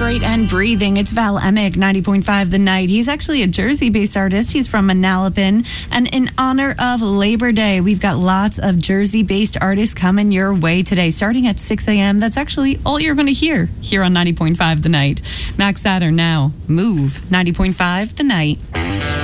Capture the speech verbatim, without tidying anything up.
Vibrate and Breathing. It's Val Emick, ninety point five The Night. He's actually a Jersey-based artist. He's from Manalapan. And in honor of Labor Day, we've got lots of Jersey-based artists coming your way today, starting at six a.m. That's actually all you're going to hear here on ninety point five The Night. Max Saturn now. Move. ninety point five The Night.